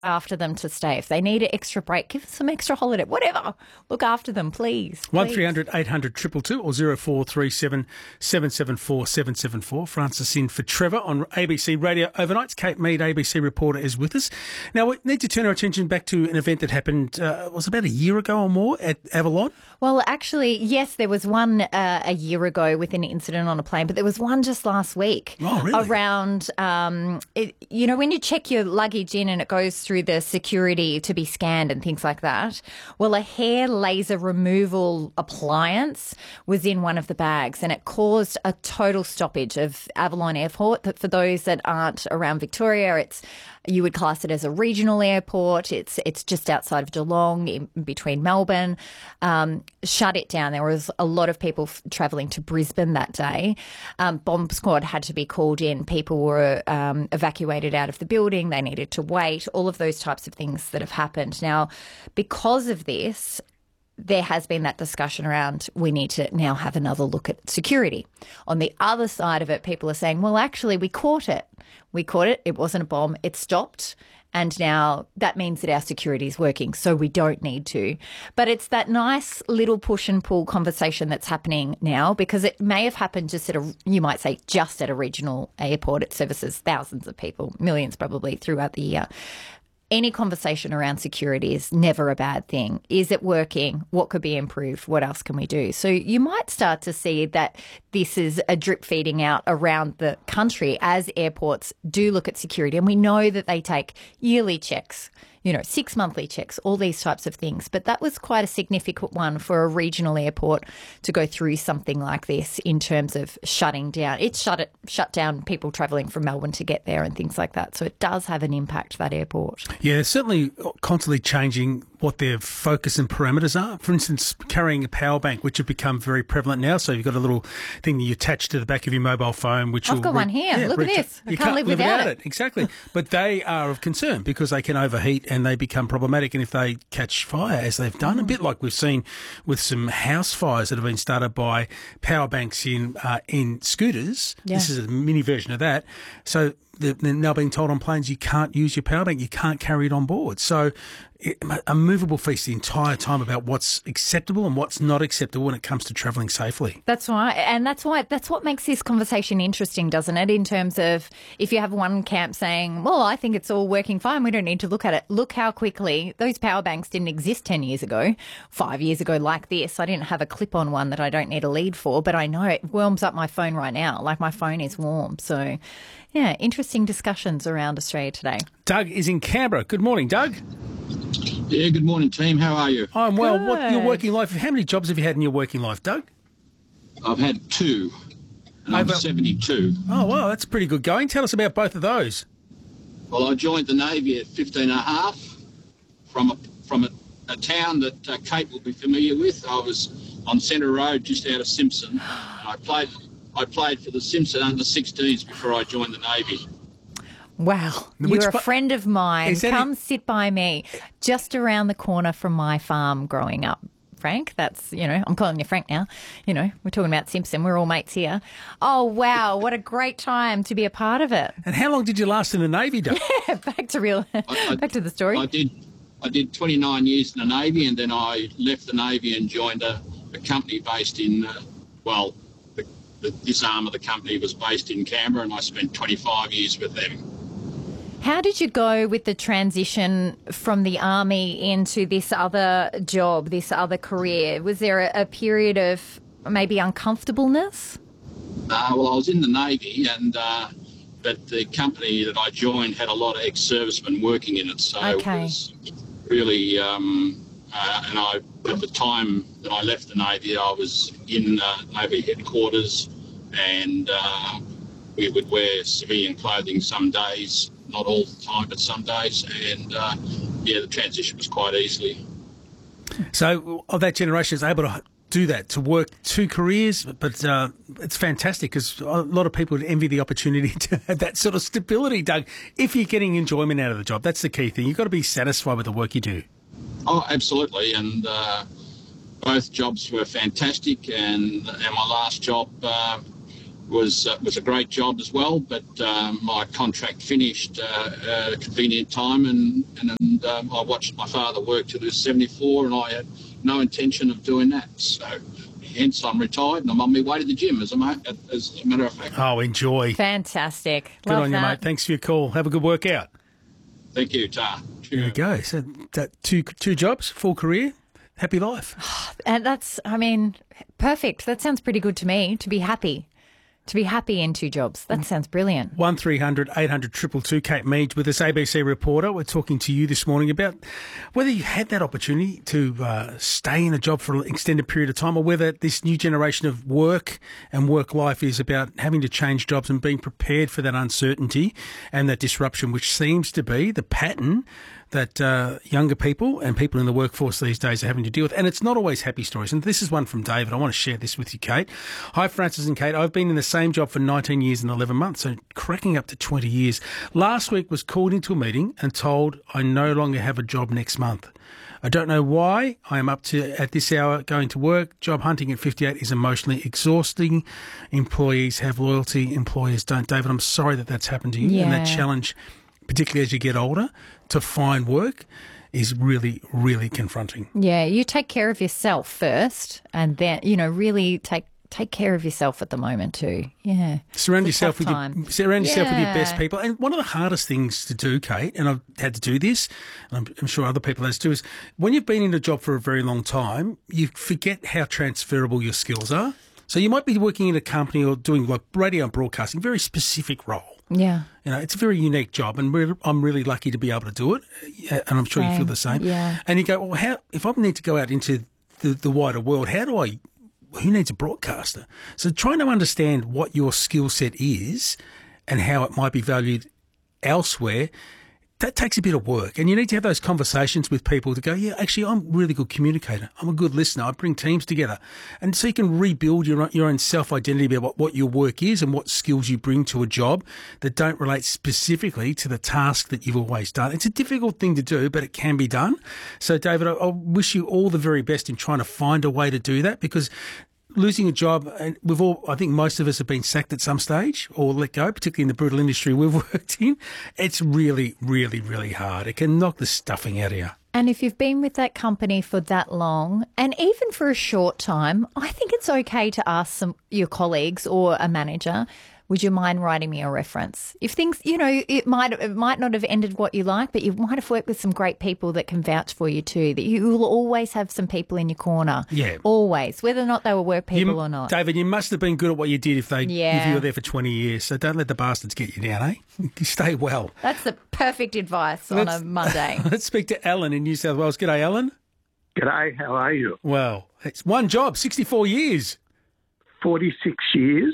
after them to stay. If they need an extra break, give them some extra holiday, whatever. Look after them, please. 1300 800 222 or 0437 774 774. Francis in for Trevor on ABC Radio Overnights. Kate Mead, ABC reporter, is with us. Now, we need to turn our attention back to an event that happened, was about a year ago or more at Avalon? Well, actually, yes, there was one a year ago with an incident on a plane, but there was one just last week. Oh, really? Around, when you check your luggage in and it goes through the security to be scanned and things like that. Well, a hair laser removal appliance was in one of the bags and it caused a total stoppage of Avalon Airport. But for those that aren't around Victoria, you would class it as a regional airport. It's just outside of Geelong, in between Melbourne. Shut it down. There was a lot of people travelling to Brisbane that day. Bomb squad had to be called in. People were evacuated out of the building. They needed to wait. All of those types of things that have happened. Now, because of this, there has been that discussion around we need to now have another look at security. On the other side of it, people are saying, well, actually, we caught it. We caught it. It wasn't a bomb. It stopped. And now that means that our security is working, so we don't need to. But it's that nice little push and pull conversation that's happening now, because it may have happened just at just at a regional airport. It services thousands of people, millions probably throughout the year. Any conversation around security is never a bad thing. Is it working? What could be improved? What else can we do? So you might start to see that this is a drip feeding out around the country as airports do look at security. And we know that they take yearly checks, 6 monthly checks, all these types of things. But that was quite a significant one for a regional airport to go through something like this in terms of shutting down. It shut down people travelling from Melbourne to get there and things like that. So it does have an impact, that airport. Yeah, they're certainly constantly changing what their focus and parameters are. For instance, carrying a power bank, which have become very prevalent now. So you've got a little thing that you attach to the back of your mobile phone, which I've got one here. Yeah, look at this. You can't live without it. Exactly. But they are of concern because they can overheat and they become problematic. And if they catch fire, as they've done, a bit like we've seen with some house fires that have been started by power banks in scooters. Yeah. This is a mini version of that. So they're now being told on planes you can't use your power bank, you can't carry it on board. So a movable feast the entire time about what's acceptable and what's not acceptable when it comes to travelling safely. That's right. And that's what makes this conversation interesting, doesn't it? In terms of if you have one camp saying, well, I think it's all working fine, we don't need to look at it. Look how quickly those power banks didn't exist 10 years ago, 5 years ago like this. I didn't have a clip-on one that I don't need a lead for, but I know it warms up my phone right now. Like my phone is warm. So, yeah, interesting discussions around Australia today. Doug is in Canberra. Good morning, Doug. Yeah, good morning, team. How are you? I'm well. Good. What your working life? How many jobs have you had in your working life, Doug? I've had 2, and I'm 72. Oh, wow, that's pretty good going. Tell us about both of those. Well, I joined the Navy at 15 and a half from a town that Kate will be familiar with. I was on Centre Road, just out of Simpson. I played for the Simpson under-16s before I joined the Navy. Wow, you're a friend of mine. Come sit by me, just around the corner from my farm growing up. Frank, that's, I'm calling you Frank now. We're talking about Simpson. We're all mates here. Oh, wow, what a great time to be a part of it. And how long did you last in the Navy, Doug? Yeah, back to the story. I did 29 years in the Navy, and then I left the Navy and joined a company based in, this arm of the company was based in Canberra, and I spent 25 years with them. How did you go with the transition from the Army into this other job, this other career? Was there a period of maybe uncomfortableness? Well, I was in the Navy, but the company that I joined had a lot of ex-servicemen working in it, so It was really, at the time that I left the Navy, I was in Navy headquarters, and we would wear civilian clothing some days. Not all the time, but some days. And, the transition was quite easily. So of that generation is able to do that, to work 2 careers, but it's fantastic because a lot of people would envy the opportunity to have that sort of stability, Doug, if you're getting enjoyment out of the job. That's the key thing. You've got to be satisfied with the work you do. Oh, absolutely. And both jobs were fantastic. And my last job was a great job as well, but my contract finished at a convenient time, and I watched my father work till he was 74, and I had no intention of doing that. So hence I'm retired and I'm on my way to the gym, as a matter of fact. Oh, enjoy. Fantastic. Good on you, mate. Thanks for your call. Have a good workout. Thank you, Ta. There you go. So that two jobs, full career, happy life. And that's, I mean, perfect. That sounds pretty good to me, to be happy. To be happy in 2 jobs. That sounds brilliant. 1300 800 222. Kate Mead with us, ABC reporter. We're talking to you this morning about whether you had that opportunity to stay in a job for an extended period of time, or whether this new generation of work and work life is about having to change jobs and being prepared for that uncertainty and that disruption, which seems to be the pattern that younger people and people in the workforce these days are having to deal with. And it's not always happy stories. And this is one from David. I want to share this with you, Kate. Hi, Francis and Kate. I've been in the same job for 19 years and 11 months, so cracking up to 20 years. Last week was called into a meeting and told I no longer have a job next month. I don't know why. I am up to, at this hour, going to work. Job hunting at 58 is emotionally exhausting. Employees have loyalty, employers don't. David, I'm sorry that that's happened to you. And that challenge, particularly as you get older, to find work is really, really confronting. Yeah, you take care of yourself first, and then, really take care of yourself at the moment too. Yeah. Surround yourself with your best people. And one of the hardest things to do, Kate, and I've had to do this, and I'm sure other people have too, is when you've been in a job for a very long time, you forget how transferable your skills are. So you might be working in a company or doing like radio and broadcasting, very specific role. Yeah. It's a very unique job, and I'm really lucky to be able to do it, and I'm sure you feel the same. Yeah. And you go, well, if I need to go out into the wider world, who needs a broadcaster? So trying to understand what your skill set is and how it might be valued elsewhere, that takes a bit of work. And you need to have those conversations with people to go, yeah, actually, I'm a really good communicator. I'm a good listener. I bring teams together. And so you can rebuild your own self-identity about what your work is and what skills you bring to a job that don't relate specifically to the task that you've always done. It's a difficult thing to do, but it can be done. So, David, I wish you all the very best in trying to find a way to do that, because losing a job, and I think most of us have been sacked at some stage or let go, particularly in the brutal industry we've worked in. It's really, really, really hard. It can knock the stuffing out of you. And if you've been with that company for that long, and even for a short time, I think it's okay to ask your colleagues or a manager, would you mind writing me a reference? If things, it might not have ended what you like, but you might have worked with some great people that can vouch for you too, that you will always have some people in your corner. Yeah. Always, whether or not they were work people or not. David, you must have been good at what you did if you were there for 20 years. So don't let the bastards get you down, eh? Stay well. That's the perfect advice on a Monday. Let's speak to Alan in New South Wales. G'day, Alan. G'day, how are you? Well, it's one job, 64 years. 46 years.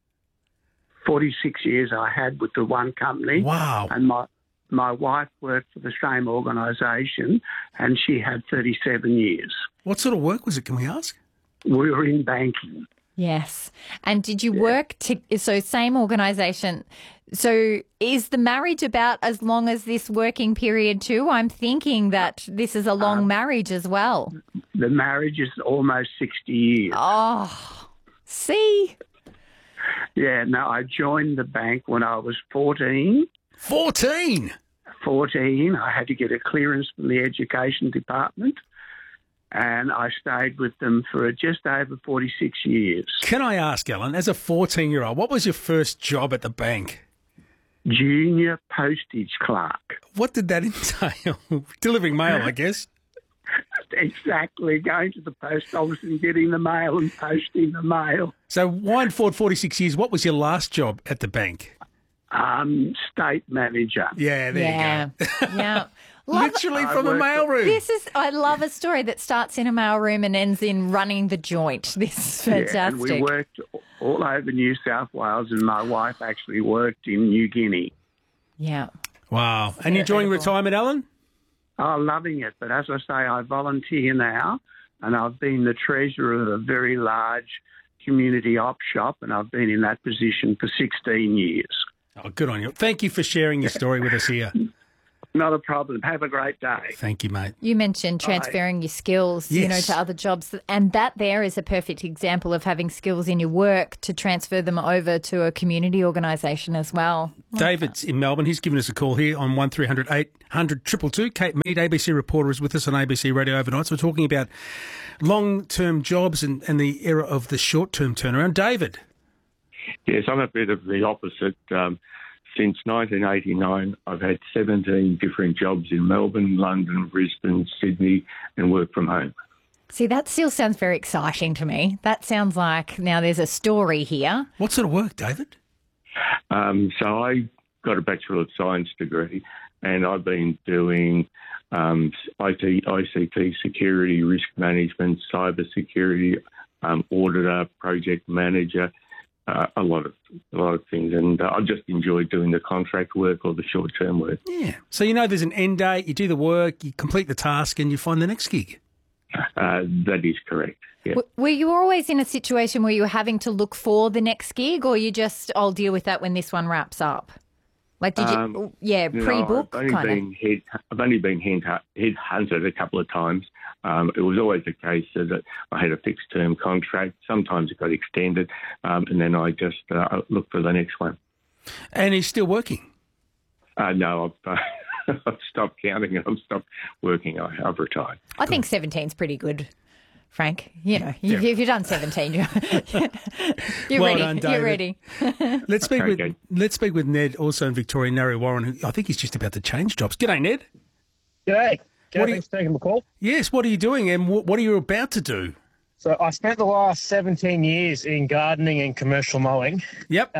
46 years I had with the one company. Wow. And my wife worked for the same organisation, and she had 37 years. What sort of work was it, can we ask? We were in banking. Yes. And did you work so same organisation? So is the marriage about as long as this working period too? I'm thinking that this is a long marriage as well. The marriage is almost 60 years. Oh, see? Yeah, no, I joined the bank when I was 14. 14? 14. I had to get a clearance from the education department, and I stayed with them for just over 46 years. Can I ask, Alan, as a 14-year-old, what was your first job at the bank? Junior postage clerk. What did that entail? Delivering mail, I guess. Exactly, going to the post office and getting the mail and posting the mail. So wind forward 46 years, what was your last job at the bank? State manager. Yeah, there you go. Yeah. Literally from a mailroom. I love a story that starts in a mailroom and ends in running the joint. This is fantastic. Yeah, and we worked all over New South Wales, and my wife actually worked in New Guinea. Yeah. Wow. And you enjoying retirement, Alan? Oh, loving it. But as I say, I volunteer now, and I've been the treasurer of a very large community op shop, and I've been in that position for 16 years. Oh, good on you. Thank you for sharing your story with us here. Not a problem. Have a great day. Thank you, mate. You mentioned transferring your skills, Yes. to other jobs, and that there is a perfect example of having skills in your work to transfer them over to a community organisation as well. David's in Melbourne. He's given us a call here on 1300 800 222. Kate Mead, ABC reporter, is with us on ABC Radio Overnight. So we're talking about long-term jobs and the era of the short-term turnaround. David. Yes, I'm a bit of the opposite. Since 1989, I've had 17 different jobs in Melbourne, London, Brisbane, Sydney, and work from home. See, that still sounds very exciting to me. That sounds like now there's a story here. What sort of work, David? So I got a Bachelor of Science degree, and I've been doing ICT security, risk management, cyber security, auditor, project manager, a lot of things, and I've just enjoyed doing the contract work or the short-term work. Yeah. So there's an end date, you do the work, you complete the task, and you find the next gig. That is correct. Yeah. Were you always in a situation where you were having to look for the next gig, or you just, I'll deal with that when this one wraps up? Like, did you, pre-book I've only been headhunted a couple of times. It was always the case that I had a fixed-term contract. Sometimes it got extended, and then I just looked for the next one. And he's still working? No, I've stopped counting and I've stopped working. I've retired. I think 17's pretty good, Frank. If you've done 17, you're well ready. Done, David. You're ready. Let's speak with Ned, also in Victoria, Narre Warren, who I think he's just about to change jobs. G'day, Ned. G'day. Thanks for taking the call. Yes, what are you doing and what are you about to do? So I spent the last 17 years in gardening and commercial mowing. Yep.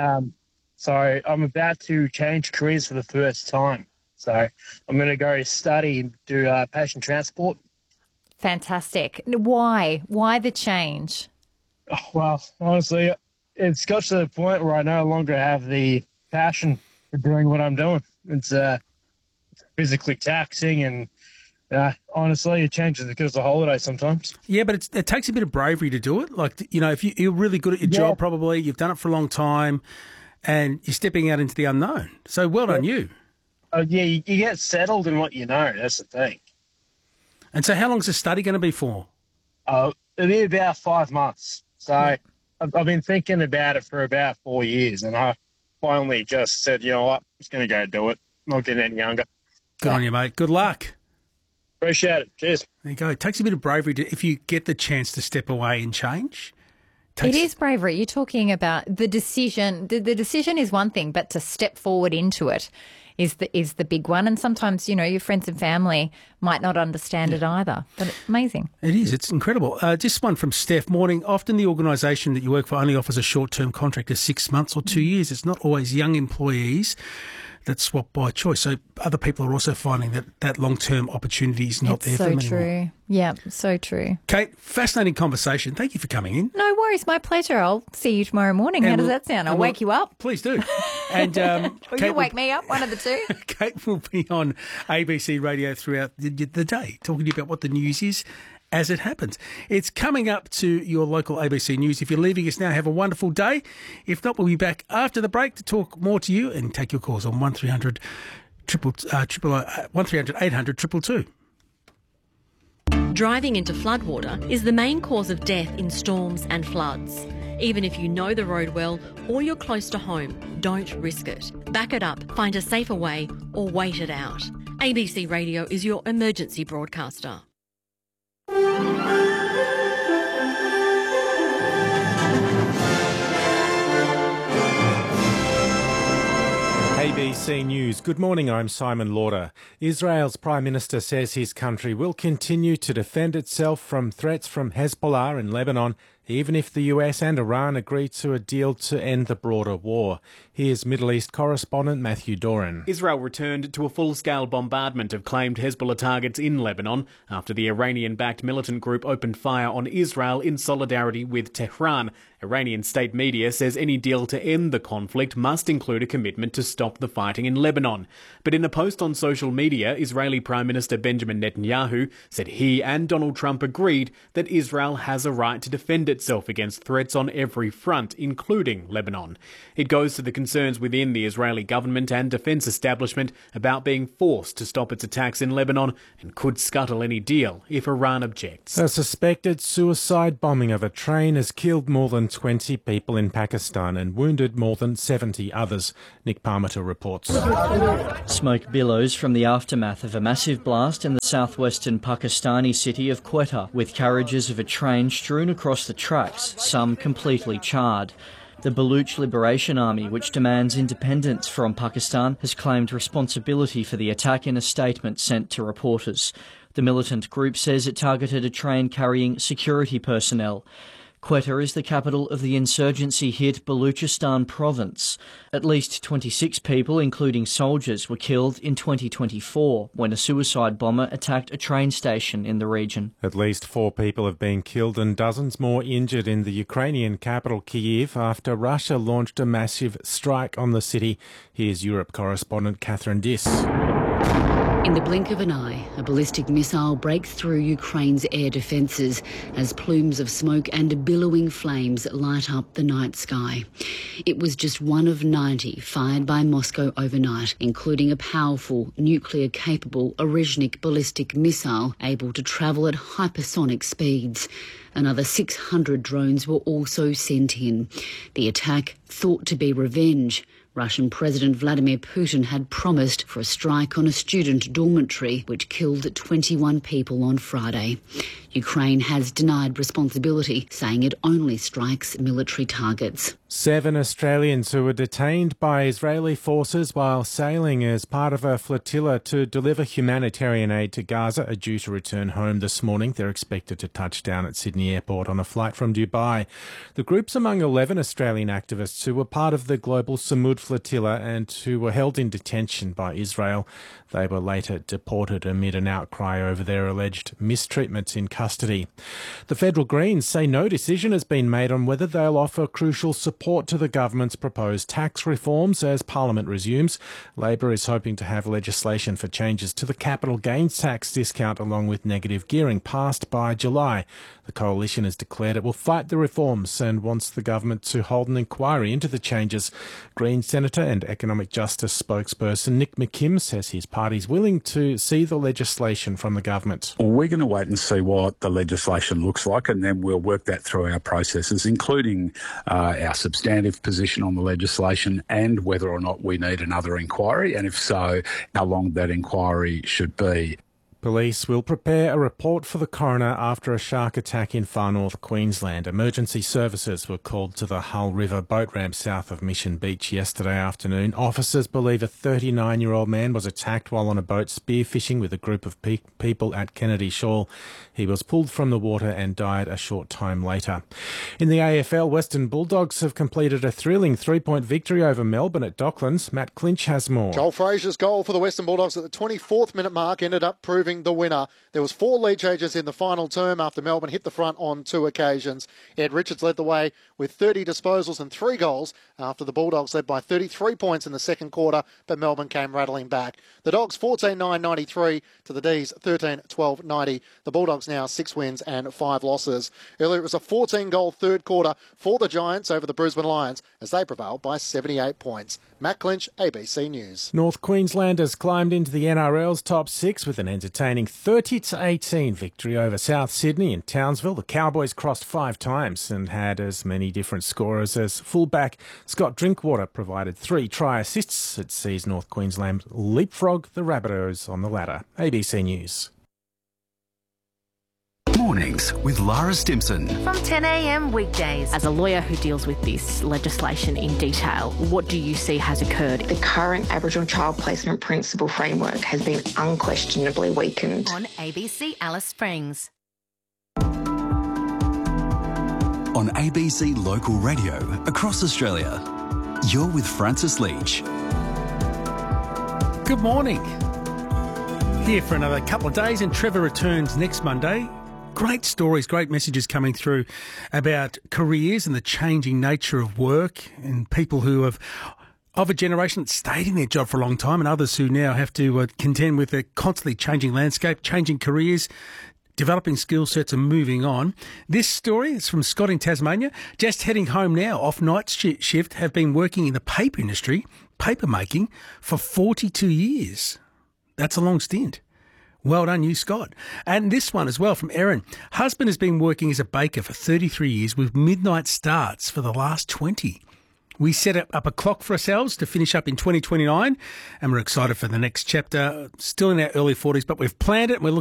So I'm about to change careers for the first time. So I'm going to go study and do patient transport. Fantastic. Why? Why the change? Oh, well, honestly, it's got to the point where I no longer have the passion for doing what I'm doing. It's physically taxing and honestly, it changes because of the holiday sometimes. Yeah, but it takes a bit of bravery to do it. Like, if you're really good at your job, probably, you've done it for a long time, and you're stepping out into the unknown. So well done you. You get settled in what you know. That's the thing. And so how long is the study going to be for? It'll be about 5 months. So I've been thinking about it for about 4 years, and I finally just said, you know what, I'm just going to go do it. I'm not getting any younger. Good on you, mate. Good luck. Appreciate it. Cheers. There you go. It takes a bit of bravery if you get the chance to step away and change. It is bravery. You're talking about the decision. The decision is one thing, but to step forward into it is the big one. And sometimes, your friends and family might not understand it either. But it's amazing. It is. It's incredible. Just one from Steph. Morning. Often the organisation that you work for only offers a short-term contract of 6 months or 2 years. It's not always young employees that swap by choice. So other people are also finding that long-term opportunity is not there for them anymore. So true. Yeah, so true. Kate, fascinating conversation. Thank you for coming in. No worries. My pleasure. I'll see you tomorrow morning. How does that sound? I'll wake you up. Please do. And Kate, you wake me up, one of the two. Kate will be on ABC Radio throughout the day, talking to you about what the news is as it happens. It's coming up to your local ABC News. If you're leaving us now, have a wonderful day. If not, we'll be back after the break to talk more to you and take your calls on 1300 800 222. Driving into floodwater is the main cause of death in storms and floods. Even if you know the road well or you're close to home, don't risk it. Back it up, find a safer way, or wait it out. ABC Radio is your emergency broadcaster. ABC News. Good morning, I'm Simon Lauder. Israel's Prime Minister says his country will continue to defend itself from threats from Hezbollah in Lebanon, even if the US and Iran agree to a deal to end the broader war. Here's Middle East correspondent Matthew Doran. Israel returned to a full-scale bombardment of claimed Hezbollah targets in Lebanon after the Iranian-backed militant group opened fire on Israel in solidarity with Tehran. Iranian state media says any deal to end the conflict must include a commitment to stop the fighting in Lebanon. But in a post on social media, Israeli Prime Minister Benjamin Netanyahu said he and Donald Trump agreed that Israel has a right to defend itself against threats on every front, including Lebanon. It goes to the concerns within the Israeli government and defence establishment about being forced to stop its attacks in Lebanon and could scuttle any deal if Iran objects. A suspected suicide bombing of a train has killed more than 20 people in Pakistan and wounded more than 70 others. Nick Parmiter reports. Smoke billows from the aftermath of a massive blast in the southwestern Pakistani city of Quetta, with carriages of a train strewn across the tracks, some completely charred. The Baluch Liberation Army, which demands independence from Pakistan, has claimed responsibility for the attack in a statement sent to reporters. The militant group says it targeted a train carrying security personnel. Quetta is the capital of the insurgency-hit Baluchistan province. At least 26 people, including soldiers, were killed in 2024 when a suicide bomber attacked a train station in the region. At least 4 people have been killed and dozens more injured in the Ukrainian capital Kyiv after Russia launched a massive strike on the city. Here's Europe correspondent Catherine Diss. In the blink of an eye, a ballistic missile breaks through Ukraine's air defences as plumes of smoke and billowing flames light up the night sky. It was just one of 90 fired by Moscow overnight, including a powerful nuclear-capable Orezhnik ballistic missile able to travel at hypersonic speeds. Another 600 drones were also sent in. The attack thought to be revenge. Russian President Vladimir Putin had promised for a strike on a student dormitory, which killed 21 people on Friday. Ukraine has denied responsibility, saying it only strikes military targets. 7 Australians who were detained by Israeli forces while sailing as part of a flotilla to deliver humanitarian aid to Gaza are due to return home this morning. They're expected to touch down at Sydney Airport on a flight from Dubai. The group's among 11 Australian activists who were part of the global Samud flotilla and who were held in detention by Israel. They were later deported amid an outcry over their alleged mistreatment in custody. The federal Greens say no decision has been made on whether they'll offer crucial support to the government's proposed tax reforms as Parliament resumes. Labor is hoping to have legislation for changes to the capital gains tax discount along with negative gearing passed by July. The coalition has declared it will fight the reforms and wants the government to hold an inquiry into the changes. Green Senator and Economic Justice spokesperson Nick McKim says his party's willing to see the legislation from the government. We're going to wait and see what the legislation looks like, and then we'll work that through our processes, including our substantive position on the legislation and whether or not we need another inquiry, and if so, how long that inquiry should be. Police will prepare a report for the coroner after a shark attack in far north Queensland. Emergency services were called to the Hull River boat ramp south of Mission Beach yesterday afternoon. Officers believe a 39-year-old man was attacked while on a boat spearfishing with a group of people at Kennedy Shoal. He was pulled from the water and died a short time later. In the AFL, Western Bulldogs have completed a thrilling 3-point victory over Melbourne at Docklands. Matt Clinch has more. Joel Frazier's goal for the Western Bulldogs at the 24th minute mark ended up proving the winner. There was 4 lead changes in the final term after Melbourne hit the front on 2 occasions. Ed Richards led the way with 30 disposals and 3 goals after the Bulldogs led by 33 points in the second quarter, but Melbourne came rattling back. The Dogs 14-9-93 to the D's 13-12-90. The Bulldogs now 6 wins and 5 losses. Earlier it was a 14-goal third quarter for the Giants over the Brisbane Lions as they prevailed by 78 points. Matt Clinch, ABC News. North Queensland has climbed into the NRL's top 6 with an entertaining 30-18 victory over South Sydney and Townsville. The Cowboys crossed 5 times and had as many different scorers as fullback Scott Drinkwater provided 3 try assists. It sees North Queensland leapfrog the Rabbitohs on the ladder. ABC News. Mornings with Lara Stimson. From 10 a.m. weekdays. As a lawyer who deals with this legislation in detail, what do you see has occurred? The current Aboriginal Child Placement Principle framework has been unquestionably weakened. On ABC Alice Springs. On ABC Local Radio across Australia, you're with Francis Leach. Good morning. Here for another couple of days, and Trevor returns next Monday. Great stories, great messages coming through about careers and the changing nature of work, and people who have of a generation that stayed in their job for a long time and others who now have to contend with a constantly changing landscape, changing careers, developing skill sets and moving on. This story is from Scott in Tasmania. Just heading home now off night shift, have been working in the paper industry, paper making, for 42 years. That's a long stint. Well done, you, Scott. And this one as well from Erin. Husband has been working as a baker for 33 years with midnight starts for the last 20. We set up a clock for ourselves to finish up in 2029, and we're excited for the next chapter. Still in our early 40s, but we've planned it and we're looking